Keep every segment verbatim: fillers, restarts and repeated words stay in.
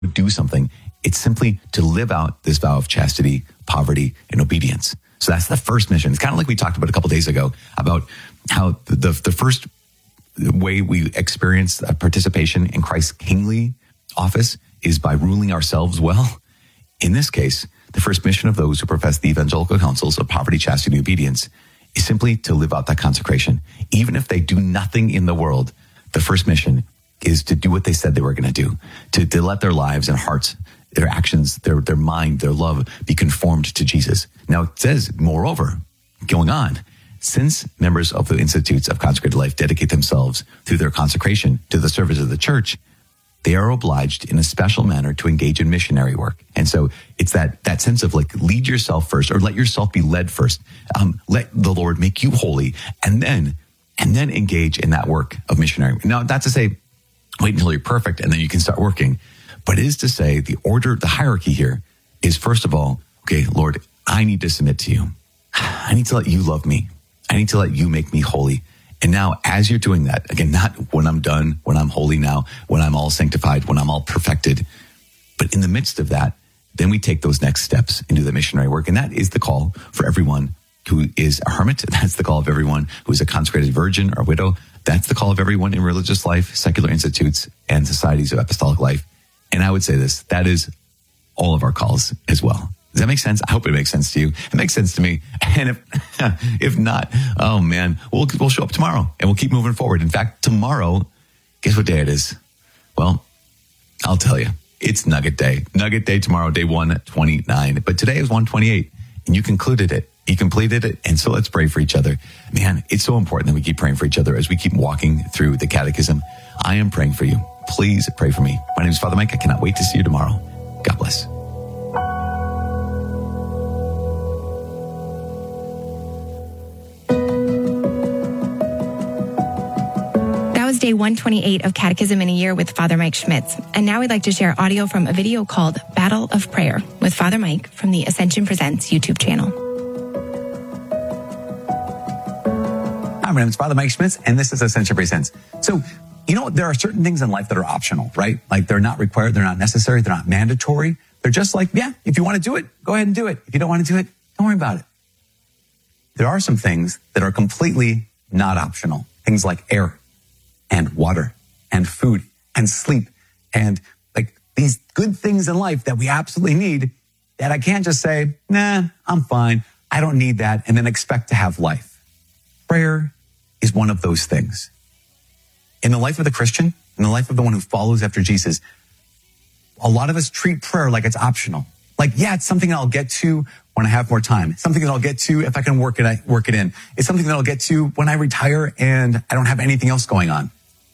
do something. It's simply to live out this vow of chastity, poverty, and obedience. So that's the first mission. It's kind of like we talked about a couple days ago about how the, the first way we experience participation in Christ's kingly office is by ruling ourselves well. In this case, the first mission of those who profess the evangelical counsels of poverty, chastity, and obedience is simply to live out that consecration. Even if they do nothing in the world, the first mission is to do what they said they were going to do, to, to let their lives and hearts, their actions, their, their mind, their love be conformed to Jesus. Now it says, moreover, going on, since members of the Institutes of Consecrated Life dedicate themselves through their consecration to the service of the church, they are obliged in a special manner to engage in missionary work. And so it's that, that sense of like, lead yourself first, or let yourself be led first. Um, let the Lord make you holy, and then, and then engage in that work of missionary. Now, not to say, wait until you're perfect and then you can start working. But it is to say the order, the hierarchy here is, first of all, okay, Lord, I need to submit to you. I need to let you love me. I need to let you make me holy. And now, as you're doing that, again, not when I'm done, when I'm holy now, when I'm all sanctified, when I'm all perfected, but in the midst of that, then we take those next steps into the missionary work. And that is the call for everyone who is a hermit. That's the call of everyone who is a consecrated virgin or widow. That's the call of everyone in religious life, secular institutes, and societies of apostolic life. And I would say this, that is all of our calls as well. Does that make sense? I hope it makes sense to you. It makes sense to me. And if if not, oh man, we'll we'll show up tomorrow and we'll keep moving forward. In fact, tomorrow, guess what day it is? Well, I'll tell you. It's Nugget Day. Nugget Day tomorrow, day one twenty-nine. But today is one twenty-eight, and you concluded it. You completed it. And so let's pray for each other. Man, it's so important that we keep praying for each other as we keep walking through the catechism. I am praying for you. Please pray for me. My name is Father Mike. I cannot wait to see you tomorrow. God bless. Day one twenty-eight of Catechism in a Year with Father Mike Schmitz. And now we'd like to share audio from a video called Battle of Prayer with Father Mike from the Ascension Presents YouTube channel. Hi, my name is Father Mike Schmitz, and this is Ascension Presents. So, you know, there are certain things in life that are optional, right? Like they're not required, they're not necessary, they're not mandatory. They're just like, yeah, if you want to do it, go ahead and do it. If you don't want to do it, don't worry about it. There are some things that are completely not optional. Things like air, and water, and food, and sleep, and like these good things in life that we absolutely need, that I can't just say, nah, I'm fine, I don't need that, and then expect to have life. Prayer is one of those things. In the life of the Christian, in the life of the one who follows after Jesus, a lot of us treat prayer like it's optional. Like, yeah, it's something I'll get to when I have more time. It's something that I'll get to if I can work it, work it in. It's something that I'll get to when I retire and I don't have anything else going on.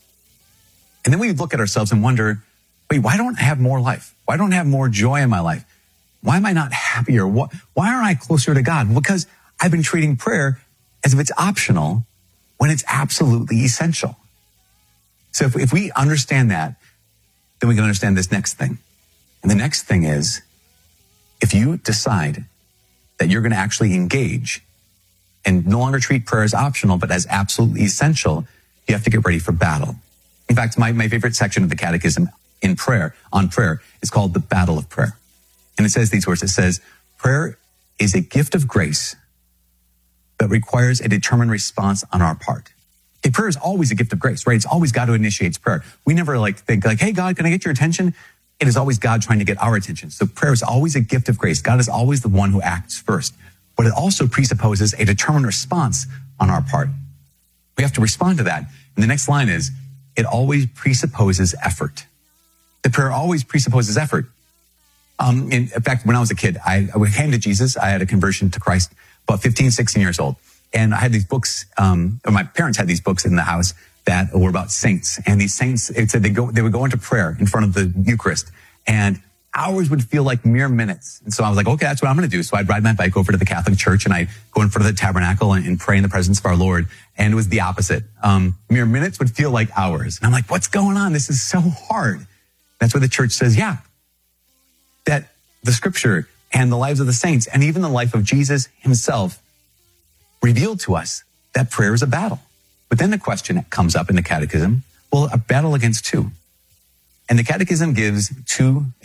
And then we look at ourselves and wonder, wait, why don't I have more life? Why don't I have more joy in my life? Why am I not happier? Why aren't I closer to God? Well, because I've been treating prayer as if it's optional when it's absolutely essential. So if, if we understand that, then we can understand this next thing. And the next thing is, if you decide that you're going to actually engage and no longer treat prayer as optional, but as absolutely essential, you have to get ready for battle. In fact, my, my favorite section of the Catechism in prayer, on prayer, is called the Battle of Prayer. And it says these words. It says, prayer is a gift of grace that requires a determined response on our part. Okay, prayer is always a gift of grace, right? It's always God who initiates prayer. We never like think like, hey, God, can I get your attention? It is always God trying to get our attention. So prayer is always a gift of grace. God is always the one who acts first. But it also presupposes a determined response on our part. We have to respond to that. And the next line is, it always presupposes effort. The prayer always presupposes effort. Um, in, in fact, when I was a kid, I, I came to Jesus. I had a conversion to Christ about fifteen, sixteen years old. And I had these books, um, or my parents had these books in the house that were about saints. And these saints, it said they go, they would go into prayer in front of the Eucharist, and hours would feel like mere minutes. And so I was like, okay, that's what I'm going to do. So I'd ride my bike over to the Catholic Church and I'd go in front of the tabernacle and, and pray in the presence of our Lord. And it was the opposite. Um, mere minutes would feel like hours. And I'm like, what's going on? This is so hard. That's why the church says, yeah, that the scripture and the lives of the saints and even the life of Jesus himself revealed to us that prayer is a battle. But then the question comes up in the Catechism, well, a battle against who? And the Catechism gives two